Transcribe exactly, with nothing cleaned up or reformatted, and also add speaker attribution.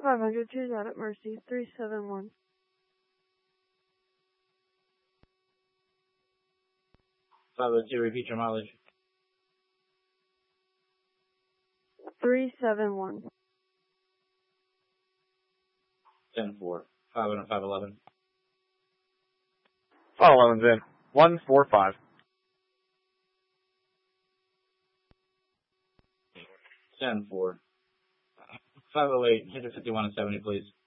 Speaker 1: five hundred, choose out at Mercy, three seven one.
Speaker 2: five oh two, repeat your mileage.
Speaker 1: three seven one.
Speaker 2: ten four. five oh, five eleven.
Speaker 3: five eleven's in. one four five.
Speaker 2: ten four. five oh eight, hit fifty-one and seventy, please.